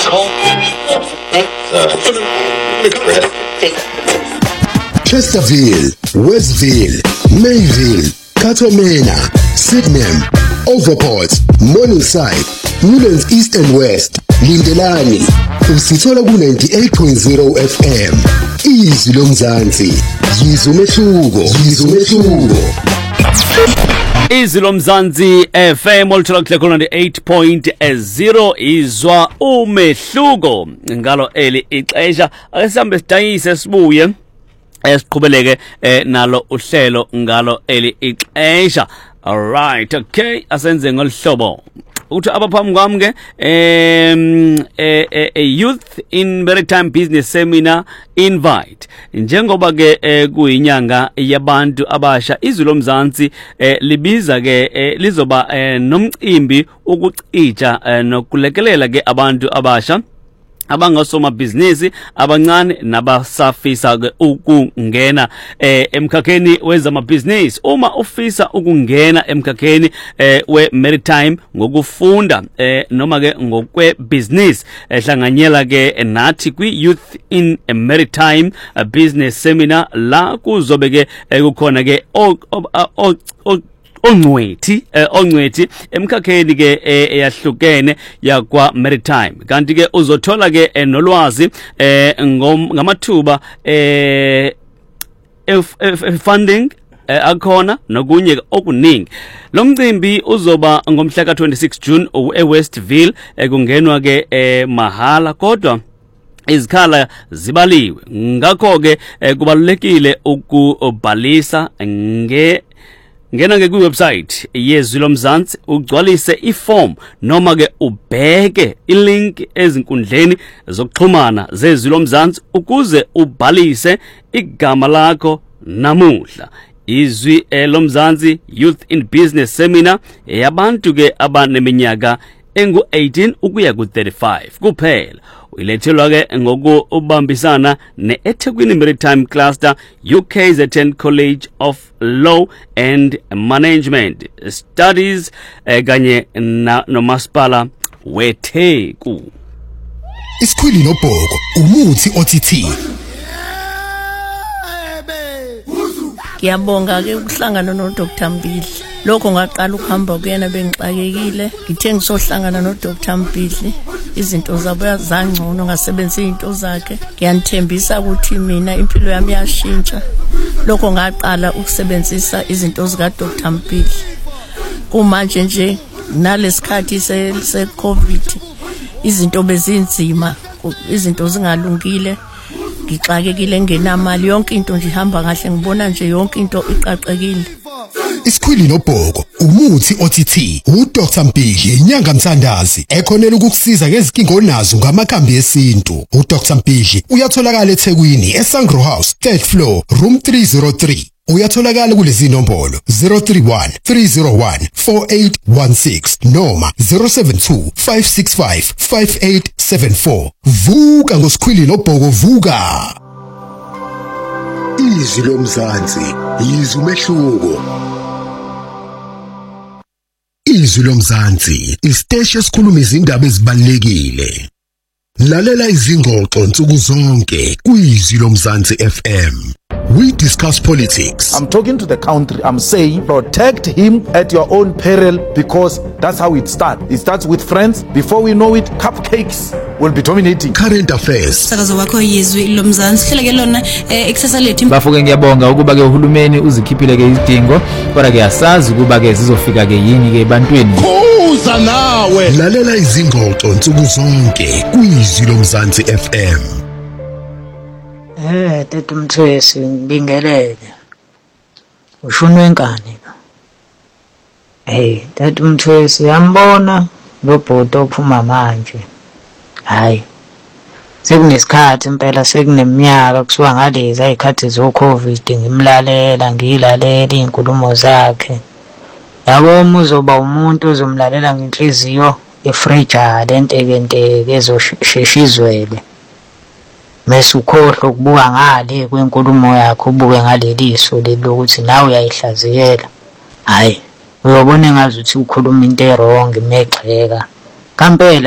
Chesterville, Westville, Mayville, Katomena, Sydenham, Overport, Morningside, Newlands East and West, Lindelani, usithola ku-98.0 FM. Izwi lomzansi, yizwe umehluko. Izwi lomzansi FM oluthola khona 8.0 izwa umehluko ngalo eli ixesha asihambe sidayise sibuye esiqhubeleke nalo uhlelo ngalo eli ixesha. All right, okay, asenze ngolhlobo uthi abaphambi kwami ke Youth in Maritime Business Seminar invite njengoba ke kuyinyanga yabantu abasha. Izwi lomzansi libiza ke lizoba nomcimbi ukucija nokulekelela ke abantu abasha abangosoma business abancane nabasafisa ukungena emkhakheni wezama business. Uma ufisa ukungena emkhakheni we maritime ngokufunda noma ke ngokwe business hlanganyela ke nathi kwi Youth in Maritime Business Seminar la kuzobe ke kukhona ke ongcwethi emkhakheni ke eyahlukene yakwa maritime. Kanti ke uzothola ke nolwazi ngamathuba funding akhona nokunye okuningi. Lo mcimbi uzoba ngomhla ka 26 June eWestville kungenwa ke mahala kodwa izikhala zibaliwe. Ngakho ke kubalulekile ukubhalisa ngena ke ku-website yezwi lomzansi ugcwalise iform noma ke ubheke ilink ezinkundleni zokuxhumana zezwi lomzansi ukuze ubhalise igama lakho namuhla. Izwi lomzansi Youth in Business Seminar yabantu ke abaneminyaka engu-18 ukuya ku-35 kuphela. Uyilethelwa ke ngokubambisana ne-eThekwini Maritime Cluster, UKZN College of Law and Management Studies kanye nomasipala weTheku. Isikhwili nobhoko umuthi OTT. Ngiyabonga ke ukuhlangana no Dr. Mbili. Lokho ngaqala ukuhamba kuyena bengixakekile. Ngithe ngisohlangana no Dr. Mbili izinto zabo zangcono ngasebenzisa izinto zakhe. Ngiyanithembisa ukuthi mina impilo yami yashintsha. Lokho ngaqala ukusebenzisa izinto zika Dr. Mbili. Kumanje nje nalesikhathi se COVID izinto bezinzima, izinto zingalungile. Ngixakekile ngenamali yonke into nje ihamba kahle ngibona nje yonke into iqaqekile. Isikhwili nobhoko umuthi OTT uDr. Mpili inyanga mthandazi ekhonela ukukusiza ngezinkinga onazo ngamakhambi esintu. uDr. Mpili uyatholakala eThekwini eSangro House 3rd floor room 303. Uyatholakala kulezi nombolo 031 301 4816 noma 072 565 5874. Vuka ngosikhwili nobhoko vuka. Izwi lomzansi, yizwe umehluko. Izwi lomzansi, isiteshi esikhuluma izindaba ezibalulekile. Lalela izingxoxo nsuku zonke kwiZwi lomzansi FM. We discuss politics. I'm talking to the country. I'm saying protect him at your own peril because that's how it starts. It starts with friends. Before we know it, cupcakes will be dominating. Current affairs. Sakazo wakho yizwi lomzansi hleleke lona eksasa lethu. Bafuke ngiyabonga ukuba ke uhulumeni uzikhiphile ke izidingo kodwa ke yasazi ukuba ke zizofika ke yini ke ebantwini. Kuza nawe. Lalela izingxoxo nsuku zonke kwiZwi lomzansi FM. Tete Mthwesi ngibingelele. Ushunwe enkani. Tete Mthwesi yambona lo bhodo ophuma manje. Hayi. Sekunesikhathi impela sekuneminyaka kusuka ngalezi ayikhathi zo COVID ngilalela izinkulumo zakhe. Yabo uzoba umuntu ozomlalela ngenhliziyo efragile entekenteke ezosheshizwele. Mase ukhohlwa ukubuka ngale kwenkulumo yakho ubuke ngaleli iso lokuthi nawe uyayihlaziyela. Hayi uyobona engazi ukuthi ukhuluma into errong imexheka. Kampela